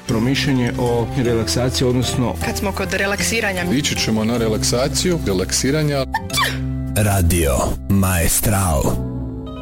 promišljanje o relaksaciji, odnosno... Kad smo kod relaksiranja, ići ćemo na relaksaciju, relaksiranja. Radio Maestral.